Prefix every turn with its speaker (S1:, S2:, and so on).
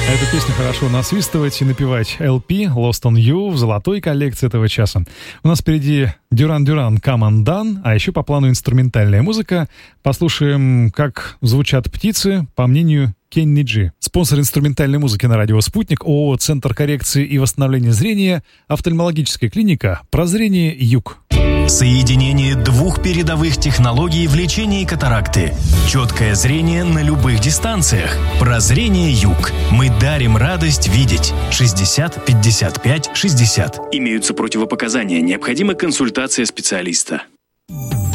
S1: Эту песню хорошо насвистывать и напевать. LP Lost on You в золотой коллекции этого часа. У нас впереди Duran Duran Come Undone, а еще по плану инструментальная музыка. Послушаем, как звучат птицы, по мнению Кенни Джи. Спонсор инструментальной музыки на радио «Спутник» ООО «Центр коррекции и восстановления зрения», офтальмологическая клиника «Прозрение Юг».
S2: Соединение двух передовых технологий в лечении катаракты. Четкое зрение на любых дистанциях. Прозрение Юг. Мы дарим радость видеть. 60 55 60.
S3: Имеются противопоказания. Необходима консультация специалиста.